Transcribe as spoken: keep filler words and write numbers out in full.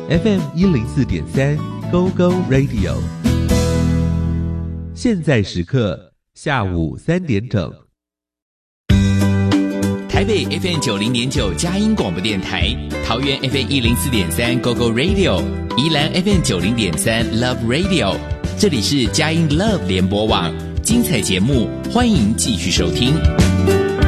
F M 一零四点三 Go Go Radio， 现在时刻下午三点整。 台北 F M 九零点九佳音广播电台，桃园 F M 一零四点三 Go Go Radio， 宜兰 F M 九零点三 Love Radio， 这里是佳音 Love 联播网，精彩节目欢迎继续收听。